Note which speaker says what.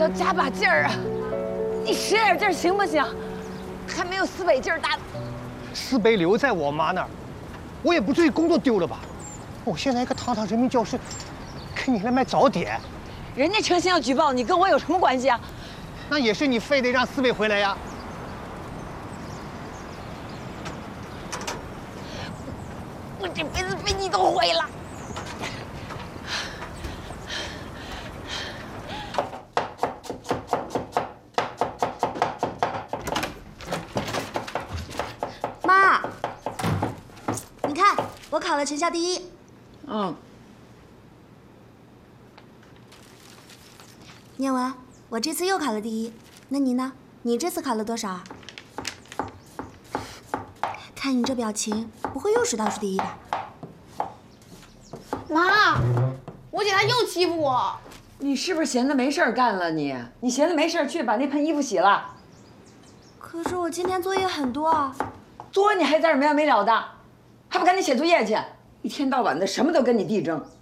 Speaker 1: 要加把劲儿啊！你使点劲儿行不行？还没有思北劲儿大。
Speaker 2: 思北留在我妈那儿，我也不至于工作丢了吧？我现在一个堂堂人民教师，给你来卖早点，
Speaker 1: 人家诚心要举报你，跟我有什么关系啊？
Speaker 2: 那也是你非得让思北回来呀。
Speaker 1: 我这辈子被你都毁了。
Speaker 3: 妈，你看我考了全校第一。
Speaker 1: 嗯。
Speaker 3: 念文，我这次又考了第一，那你呢？你这次考了多少啊？看你这表情，不会又是倒数第一吧？
Speaker 4: 妈，我姐她又欺负我。
Speaker 1: 你是不是闲的没事儿干了你？你闲的没事儿去把那盆衣服洗了。
Speaker 3: 可是我今天作业很多啊。
Speaker 1: 作业你还在这没完没了的，还不赶紧写作业去？一天到晚的什么都跟你弟争。